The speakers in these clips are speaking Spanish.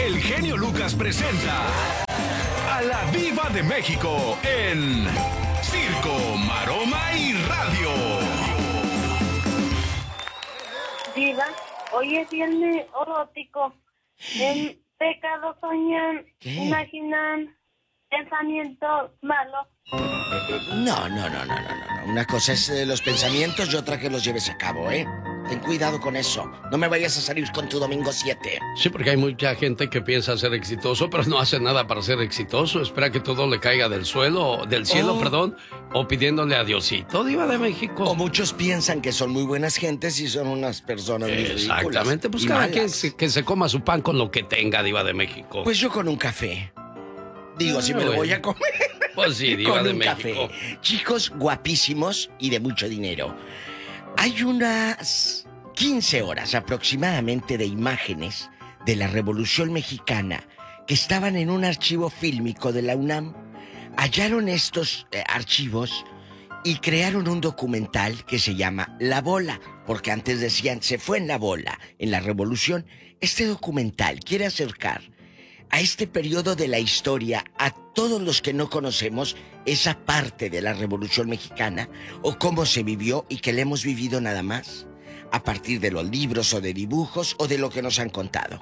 el genio Lucas presenta a la Diva de México en Circo, Maroma y Radio. Diva, hoy es viernes erótico. En pecado soñan, imaginan, pensamientos malos. No. Una cosa es los pensamientos y otra que los lleves a cabo, ¿eh? Ten cuidado con eso. No me vayas a salir con tu domingo 7. Sí, porque hay mucha gente que piensa ser exitoso, pero no hace nada para ser exitoso. Espera que todo le caiga del cielo, o pidiéndole a Diosito, Diva de México. O muchos piensan que son muy buenas gentes y son unas personas muy ridículas. Exactamente, pues cada quien que se coma su pan con lo que tenga, Diva de México. Pues yo con un café. Digo, si me lo voy a comer. Pues sí, Diva con de un México. Café. Chicos guapísimos y de mucho dinero. Hay unas 15 horas aproximadamente de imágenes de la Revolución Mexicana que estaban en un archivo fílmico de la UNAM. Hallaron estos archivos y crearon un documental que se llama La Bola, porque antes decían se fue en la bola, en la Revolución. Este documental quiere acercar a este periodo de la historia a todos los que no conocemos esa parte de la Revolución Mexicana o cómo se vivió y que le hemos vivido nada más a partir de los libros o de dibujos o de lo que nos han contado.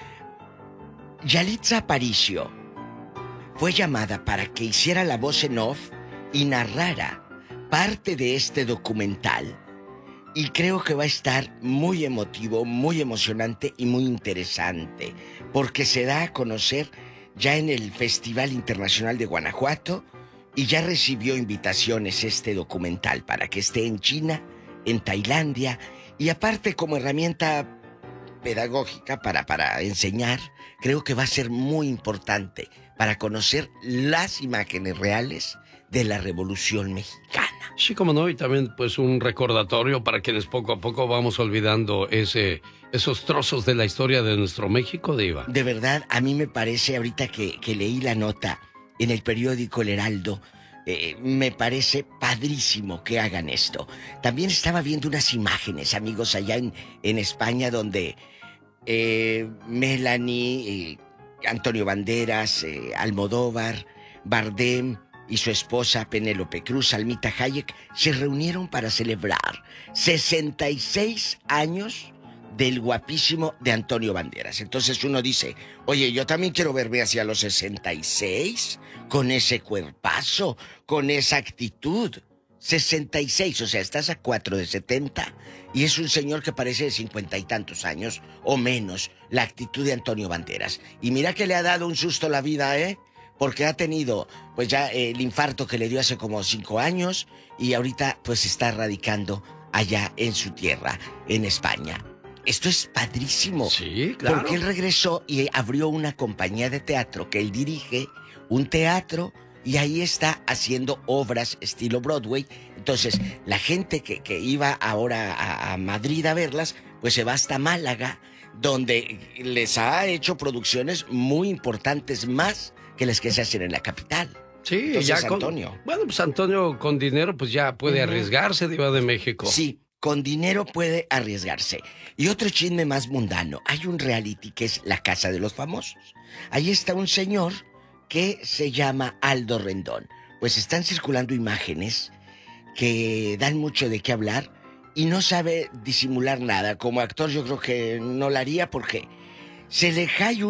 Yalitza Aparicio fue llamada para que hiciera la voz en off y narrara parte de este documental. Y creo que va a estar muy emotivo, muy emocionante y muy interesante, porque se da a conocer ya en el Festival Internacional de Guanajuato y ya recibió invitaciones este documental para que esté en China, en Tailandia y aparte como herramienta pedagógica para enseñar, creo que va a ser muy importante para conocer las imágenes reales de la Revolución Mexicana. Sí, como no, y también pues un recordatorio para quienes poco a poco vamos olvidando esos trozos de la historia de nuestro México, Diva. De verdad, a mí me parece, ahorita que leí la nota en el periódico El Heraldo, me parece padrísimo que hagan esto. También estaba viendo unas imágenes, amigos, allá en España, donde Melanie, Antonio Banderas, Almodóvar, Bardem y su esposa Penélope Cruz, Salmita Hayek, se reunieron para celebrar 66 años del guapísimo de Antonio Banderas. Entonces uno dice, oye, yo también quiero verme hacia los 66, con ese cuerpazo, con esa actitud. 66, o sea, estás a 4 de 70 y es un señor que parece de 50 y tantos años o menos, la actitud de Antonio Banderas. Y mira que le ha dado un susto la vida, porque ha tenido, pues ya el infarto que le dio hace como 5 años y ahorita pues está radicando allá en su tierra, en España. Esto es padrísimo. Sí, claro. Porque él regresó y abrió una compañía de teatro que él dirige, un teatro, y ahí está haciendo obras estilo Broadway. Entonces, la gente que iba ahora a Madrid a verlas, pues se va hasta Málaga, donde les ha hecho producciones muy importantes, más que las que se hacen en la capital. Sí, entonces, ya Antonio. Bueno, pues Antonio con dinero pues ya puede arriesgarse, Diva de México. Sí, con dinero puede arriesgarse. Y otro chisme más mundano. Hay un reality que es La Casa de los Famosos. Ahí está un señor que se llama Aldo Rendón. Pues están circulando imágenes que dan mucho de qué hablar y no sabe disimular nada. Como actor yo creo que no lo haría porque se le cae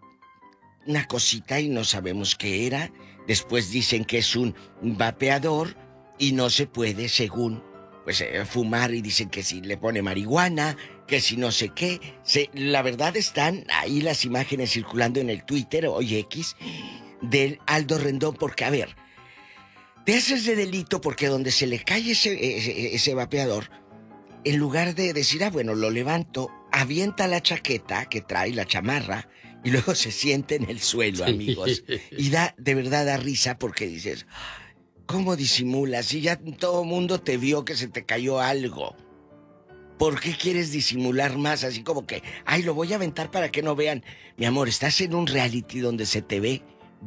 una cosita y no sabemos qué era. Después dicen que es un vapeador y no se puede, según, pues fumar, y dicen que si le pone marihuana, que si no sé qué. La verdad están ahí las imágenes circulando en el Twitter, hoy X, del Aldo Rendón, porque a ver, te haces de delito porque donde se le cae ese vapeador, en lugar de decir, bueno, lo levanto, avienta la chaqueta que trae, la chamarra, y luego se siente en el suelo, amigos. Y de verdad da risa porque dices, ¿cómo disimulas? Si ya todo mundo te vio que se te cayó algo. ¿Por qué quieres disimular más? Así como que, lo voy a aventar para que no vean. Mi amor, estás en un reality donde se te ve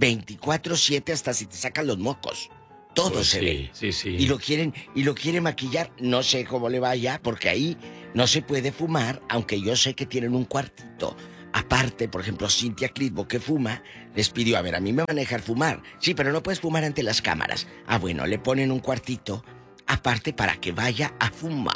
24/7 hasta si te sacan los mocos. Todo pues se ve. Sí, sí. Y lo quiere maquillar. No sé cómo le vaya, porque ahí no se puede fumar, aunque yo sé que tienen un cuartito Aparte, por ejemplo, Cintia Clitbo, que fuma, les pidió, a ver, a mí me van a dejar fumar. Sí, pero no puedes fumar ante las cámaras. Ah, bueno, le ponen un cuartito aparte para que vaya a fumar.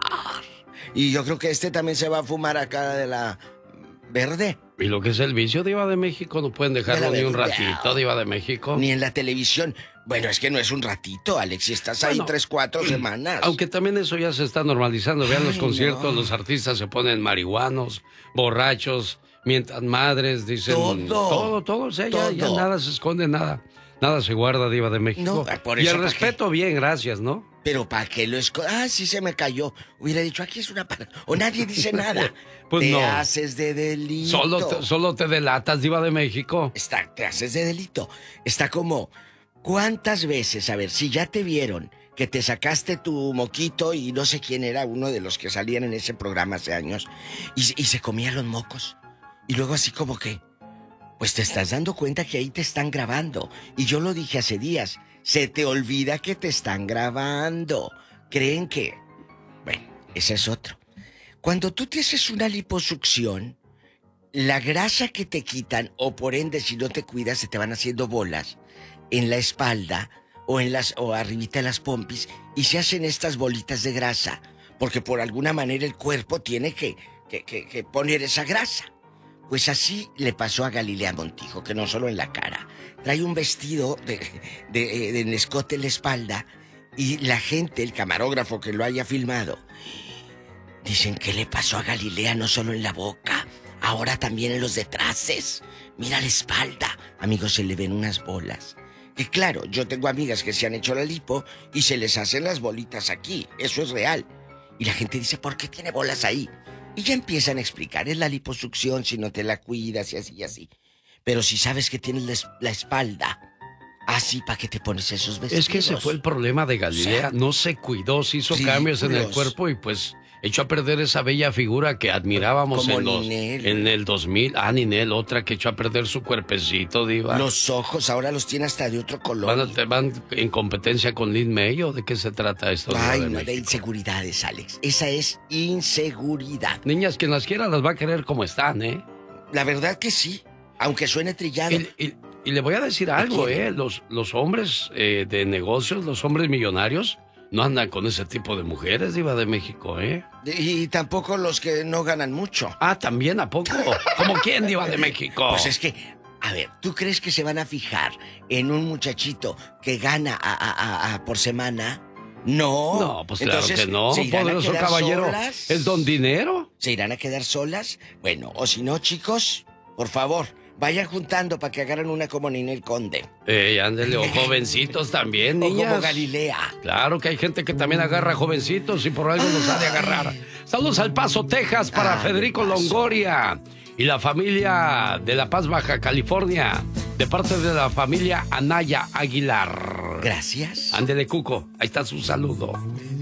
Y yo creo que también se va a fumar acá de la verde. Y lo que es el vicio, Diva de México, no pueden dejarlo ni un ratito, Diva de México. Ni en la televisión. Bueno, es que no es un ratito, Alex, si estás ahí 3-4 semanas. Aunque también eso ya se está normalizando. Vean los conciertos, no. Los artistas se ponen marihuanos, borrachos, mientan madres, dicen... Todo, o sea, ya nada se esconde, nada se guarda, Diva de México. No, por y eso, el respeto, bien, gracias, ¿no? Pero ¿para qué lo esconde? Ah, sí se me cayó. Hubiera dicho, aquí es una... O nadie dice nada. Pues te no. haces de delito. Solo te delatas, Diva de México. Te haces de delito. Está como... ¿Cuántas veces, a ver, si ya te vieron que te sacaste tu moquito y no sé quién era, uno de los que salían en ese programa hace años, y se comía los mocos? Y luego así como que, pues te estás dando cuenta que ahí te están grabando. Y yo lo dije hace días, se te olvida que te están grabando. Creen que... Bueno, ese es otro. Cuando tú te haces una liposucción, la grasa que te quitan, o por ende si no te cuidas, se te van haciendo bolas en la espalda o arribita de las pompis, y se hacen estas bolitas de grasa, porque por alguna manera el cuerpo tiene que poner esa grasa. Pues así le pasó a Galilea Montijo, que no solo en la cara. Trae un vestido de escote en la espalda, y la gente, el camarógrafo que lo haya filmado, dicen que le pasó a Galilea no solo en la boca, ahora también en los detraces. Mira la espalda. Amigos, se le ven unas bolas. Y claro, yo tengo amigas que se han hecho la lipo y se les hacen las bolitas aquí. Eso es real. Y la gente dice, ¿por qué tiene bolas ahí? Y ya empiezan a explicar, es la liposucción si no te la cuidas y así y así. Pero si sabes que tienes la espalda así, ¿para qué te pones esos vestidos? Es que ese fue el problema de Galilea. No se cuidó, se hizo cambios en el cuerpo y pues echó a perder esa bella figura que admirábamos en el 2000. Ah, Ninel, otra que echó a perder su cuerpecito, Diva. Los ojos ahora los tiene hasta de otro color. ¿Van en competencia con Lin May o de qué se trata esto? Ay, no, de inseguridades, Alex. Esa es inseguridad. Niñas, quien las quiera las va a querer como están, ¿eh? La verdad que sí, aunque suene trillado. Y le voy a decir algo, los hombres de negocios, los hombres millonarios, no andan con ese tipo de mujeres, Diva de México, ¿eh? Y tampoco los que no ganan mucho. Ah, ¿también? ¿A poco? ¿Cómo quién, Diva de México? Pues es que, a ver, ¿tú crees que se van a fijar en un muchachito que gana por semana? No. No, pues entonces, claro que no. Poderoso caballero, solas. ¿Es don dinero? ¿Se irán a quedar solas? Bueno, o si no, chicos, por favor, vayan juntando para que agarren una como Ninel Conde. Ándele, o jovencitos también, niñas. O como Galilea. Claro que hay gente que también agarra jovencitos y por algo los ha de agarrar. Saludos al Paso, Texas, para Federico Longoria y la familia de La Paz, Baja California, de parte de la familia Anaya Aguilar. Gracias. Ándele, Cuco, ahí está su saludo.